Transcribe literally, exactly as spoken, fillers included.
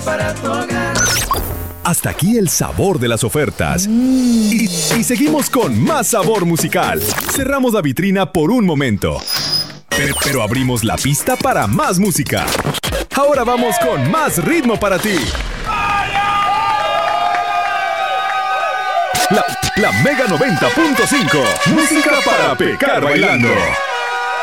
para tu hogar. Hasta aquí el sabor de las ofertas. Y, y seguimos con más sabor musical. Cerramos la vitrina por un momento. Pero, pero abrimos la pista para más música. Ahora vamos con más ritmo para ti. La, la Mega noventa punto cinco. Música para pecar bailando.